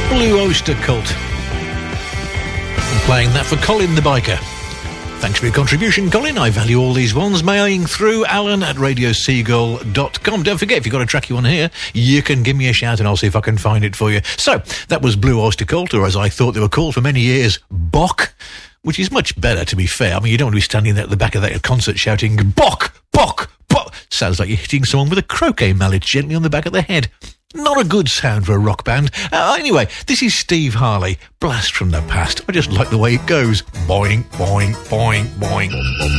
Blue Oyster Cult. I'm playing that for Colin the Biker. Thanks for your contribution, Colin. I value all these ones. Mailing through Alan at radioseagull.com. Don't forget, if you've got a track you want to hear, you can give me a shout and I'll see if I can find it for you. So, that was Blue Oyster Cult, or as I thought they were called for many years, Bok, which is much better, to be fair. I mean, you don't want to be standing there at the back of that concert shouting, Bok, Bok, Bok. Sounds like you're hitting someone with a croquet mallet gently on the back of the head. Not a good sound for a rock band. Anyway, this is Steve Harley, Blast from the Past. I just like the way it goes. Boing, boing, boing, boing.